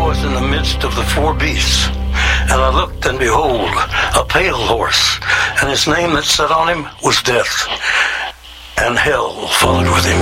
was in the midst of the four beasts, and I looked, and behold, a pale horse, and his name that sat on him was Death, and hell followed with him.